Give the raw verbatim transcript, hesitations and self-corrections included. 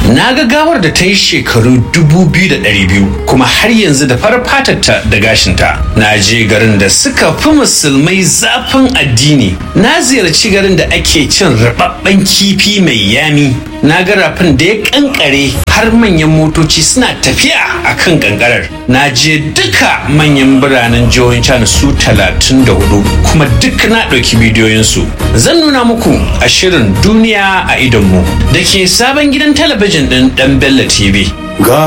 Na ga gawar da ta yi shekaru dubu biyu da ɗari biyu kuma har yanzu da farar fatarta da gashinta. Na je garin da suka fi musulmai zafin addini. Na ziyarci garin da ake cin rababben kifi mai yami. Na ga rafin da ya kankare har manyan motoci suna tafiya a kan kankarar. Na je duka manyan biranen jihohin China su talatin da hudu kuma duk na ɗauki bidiyoyinsu. Zan nuna muku a shirin duniya a idonmu da ke sabon gidan talabijin ɗin ɗan Bello T V. Ga